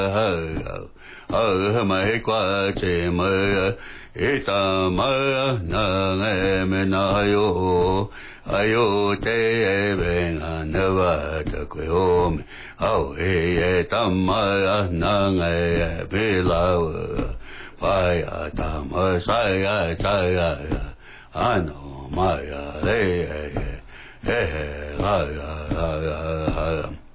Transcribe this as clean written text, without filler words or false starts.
mai qua che mơ ita mơ na nghe me na ayo te ben na va ta kwe om au e tam ma na nghe be la pa ya tam sa ya cha ya ano ma ya le he la